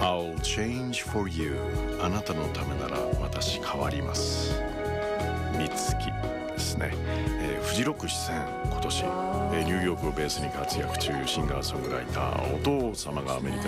I'll change for you あなたのためなら私変わります美月ですね、フジロック出演今年、ニューヨークをベースに活躍中シンガーソングライターお父様がアメリカ